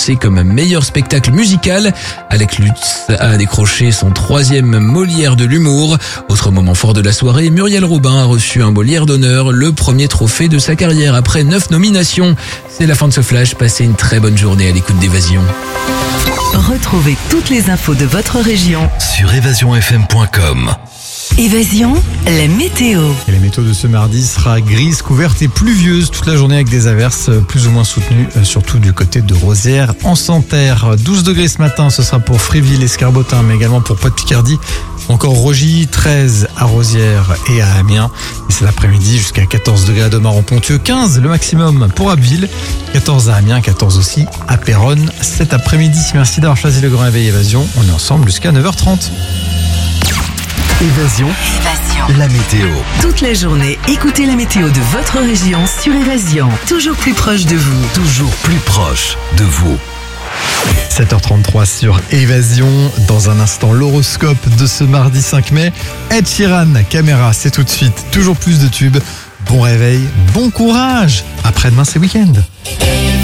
récompensé comme meilleur spectacle musical. Alex Lutz a décroché son 3e Molière de l'humour. Autre moment fort de la soirée, Muriel Robin a reçu un Molière d'honneur, le premier trophée de sa carrière après 9 nominations. C'est la fin de ce flash, passez une très bonne journée à l'écoute d'Évasion. Retrouvez toutes les infos de votre région sur évasionfm.com. Évasion, la météo. Et la météo de ce mardi sera grise, couverte et pluvieuse toute la journée avec des averses plus ou moins soutenues, surtout du côté de Rosières en Santerre. 12 degrés ce matin, ce sera pour Fréville, Escarbotin, mais également pour Poix-de-Picardie. Encore Rogy, 13 à Rosières et à Amiens. Et c'est l'après-midi jusqu'à 14 degrés à Domar-en-Ponthieu, 15 le maximum pour Abbeville, 14 à Amiens, 14 aussi à Péronne cet après-midi. Merci d'avoir choisi le Grand Réveil Évasion. On est ensemble jusqu'à 9h30. Évasion, la météo. Toute la journée, écoutez la météo de votre région sur Évasion. Toujours plus proche de vous. Toujours plus proche de vous. 7h33 sur Évasion. Dans un instant, l'horoscope de ce mardi 5 mai. Ed Sheeran, Caméra, c'est tout de suite. Toujours plus de tubes. Bon réveil, bon courage. Après-demain, c'est week-end.